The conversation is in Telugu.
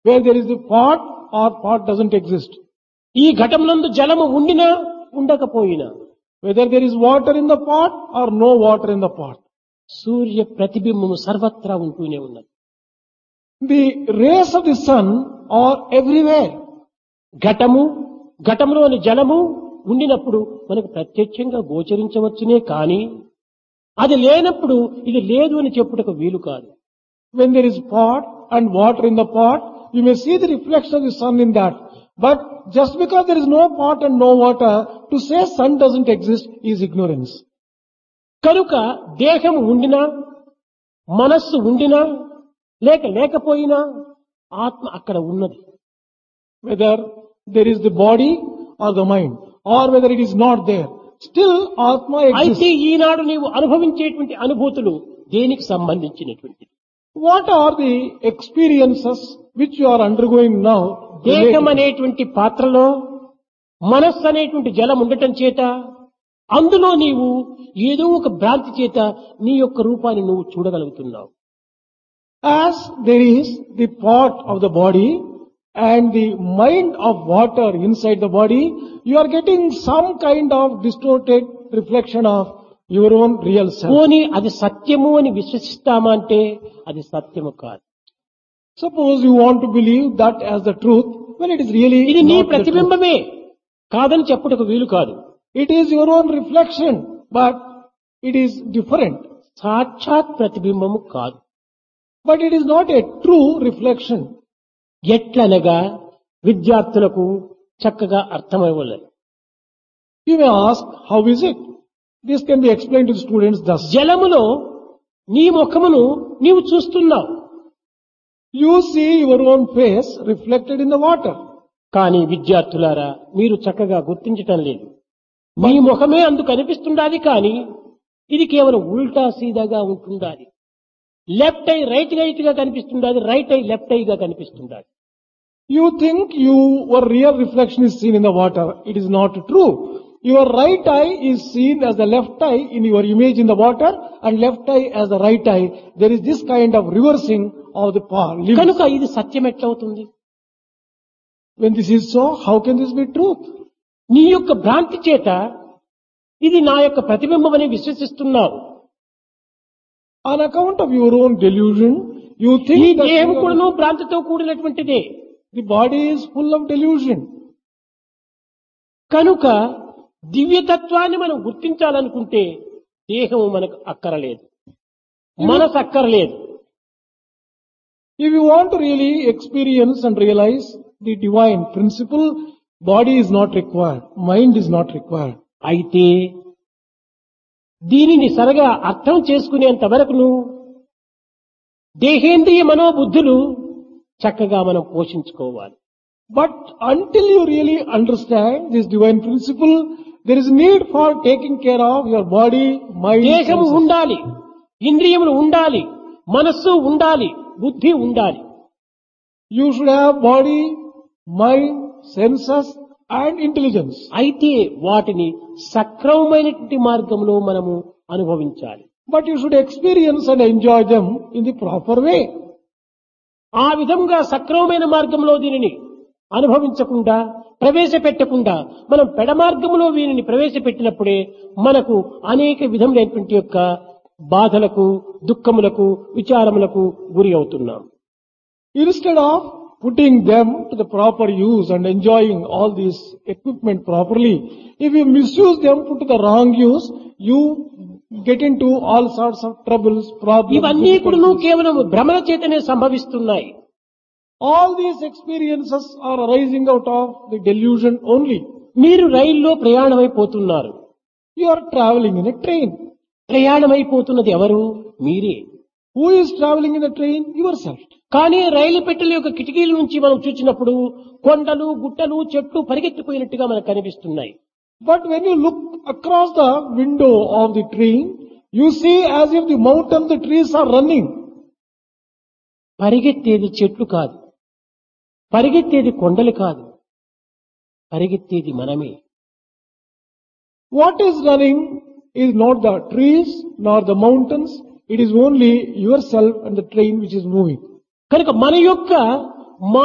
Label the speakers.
Speaker 1: where there is the pot or pot doesn't exist.
Speaker 2: ఈ ఘటమునందు జలము ఉండినా ఉండకపోయినా
Speaker 1: Whether there is water in the pot or no water in the pot.
Speaker 2: సూర్య ప్రతిబింబము సర్వత్రా ఉంటూనే ఉన్నది.
Speaker 1: The rays of the sun are everywhere.
Speaker 2: ఘటములోని జలము ఉండినప్పుడు మనకు ప్రత్యక్షంగా గోచరించవచ్చునే కానీ అది లేనప్పుడు ఇది లేదు అని చెప్పుటకు వీలు కాదు.
Speaker 1: When there is pot and water in the pot, you may see the reflection of the sun in that. But just because there is no pot and no water, to say sun doesn't exist is ignorance.
Speaker 2: కనుక దేహం ఉండినా మనస్సు ఉండినా లేకపోయినా ఆత్మ అక్కడ ఉన్నది.
Speaker 1: Whether there is the body or the mind, or whether it is not there, still Atma
Speaker 2: అయితే
Speaker 1: exists.
Speaker 2: ఈనాడు నీవు అనుభవించేటువంటి అనుభూతులు దేనికి సంబంధించినటువంటి?
Speaker 1: What are the experiences which you are undergoing now?
Speaker 2: దేహం అనేటువంటి పాత్రలో మనస్సు అనేటువంటి జలం ఉండటం చేత అందులో నీవు ఏదో ఒక భ్రాంతి చేత నీ యొక్క రూపాన్ని నువ్వు చూడగలుగుతున్నావు.
Speaker 1: As there is the pot of the body and the mind of water inside the body, you are getting some kind of distorted reflection of your own real self.
Speaker 2: పోనీ అది సత్యము అని విశ్వసిస్తామా అంటే అది సత్యము కాదు.
Speaker 1: Suppose you want to believe that as the truth, when it is really
Speaker 2: ఇది నీ
Speaker 1: not the truth.
Speaker 2: ప్రతిబింబమే కాదని చెప్పుటకు వీలు కాదు.
Speaker 1: It is your own reflection, but it is different.
Speaker 2: సాక్షాత్ ప్రతిబింబము కాదు.
Speaker 1: But it is not a true reflection.
Speaker 2: ఎట్లనగా విద్యార్థులకు చక్కగా అర్థమవ్వలేదు.
Speaker 1: You may ask, how is it? This can be explained to the students thus.
Speaker 2: జలములో నీ ముఖమును నీవు చూస్తున్నావు,
Speaker 1: You see your own face reflected in the water.
Speaker 2: కానీ విద్యార్థులారా మీరు చక్కగా గుర్తించటం లేదు. మీ ముఖమే అందుకు కనిపిస్తుండాది కానీ ఇది కేవలం ఉల్టా సీదాగా ఉంటుండాది. లెఫ్ట్ ఐ రైట్ గా కనిపిస్తుండాది, రైట్ ఐ లెఫ్ట్ గా కనిపిస్తుండాది.
Speaker 1: You think your real reflection is seen in the water. It is not true. Your right eye is seen as the left eye in your image in the water, and left eye as the right eye. There is this kind of reversing of the power.
Speaker 2: కనుక ఇది సత్యం ఎట్లవుతుంది?
Speaker 1: When this is so, how can this be truth?
Speaker 2: నీ యొక్క భ్రాంతి చేత ఇది నా యొక్క ప్రతిబింబమని విశ్వసిస్తున్నావు.
Speaker 1: On account of your own delusion, you
Speaker 2: ఈ
Speaker 1: think that
Speaker 2: దేహం కూడాను భ్రాంతితో కూడినటువంటిదే.
Speaker 1: the body is full of delusion.
Speaker 2: కనుక దివ్యతత్వాన్ని మనం గుర్తించాలనుకుంటే దేహము మనకు అక్కరలేదు, మనసు అక్కరలేదు.
Speaker 1: If you want to really experience and realize the divine principle, body is not required, mind is not required.
Speaker 2: అయితే దీనిని సరిగా అర్థం చేసుకునేంత వరకును దేహేంద్రియ మనోబుద్ధులు చక్కగా మనం పోషించుకోవాలి.
Speaker 1: But until you really understand this divine principle, there is need for taking care of your body, mind,
Speaker 2: దేహము
Speaker 1: senses.
Speaker 2: ఉండాలి, ఇంద్రియములు ఉండాలి, మనస్సు ఉండాలి, బుద్ధి ఉండాలి.
Speaker 1: You should have body, mind, senses and intelligence.
Speaker 2: అయితే వాటిని సక్రమమైనటువంటి మార్గంలో మనము అనుభవించాలి.
Speaker 1: But you should experience and enjoy them in the proper way.
Speaker 2: ఆ విధంగా సక్రమమైన మార్గంలో దీనిని అనుభవించకుండా ప్రవేశపెట్టకుండా మనం పెడమార్గంలో వీరిని ప్రవేశపెట్టినప్పుడే మనకు అనేక విధములైనటువంటి యొక్క బాధలకు, దుఃఖములకు, విచారములకు గురి అవుతున్నాం.
Speaker 1: Instead of putting them to the proper use and enjoying all this equipment properly, if you misuse them, put to the wrong use, you get into all sorts of troubles, problems.
Speaker 2: ఇవన్నీ కూడా
Speaker 1: difficulties.
Speaker 2: కేవలం భ్రమల చేతనే సంభవిస్తున్నాయి.
Speaker 1: All these experiences are arising out of the delusion only.
Speaker 2: మీరు రైల్లో ప్రయాణమైపోతున్నారు.
Speaker 1: You are traveling in a train.
Speaker 2: ప్రయాణమైపోతున్నది ఎవరు? మీరే.
Speaker 1: Who is traveling in the train? Yourself.
Speaker 2: కానీ రైలు పెట్టెల యొక్క కిటికీల నుంచి మనం చూసినప్పుడు కొండలు, గుట్టలు, చెట్లు పరిగెత్తిపోయినట్టుగా మనకు కనిపిస్తున్నాయి.
Speaker 1: But when you look across the window of the train, you see as if the mountains, the trees are running.
Speaker 2: పరిగెత్తేది చెట్లు కాదు, పరిగెత్తేది కొండలు కాదు, పరిగెత్తేది మనమే.
Speaker 1: What is running is not the trees nor the mountains. It is only yourself and the train which is moving.
Speaker 2: కనుక మన యొక్క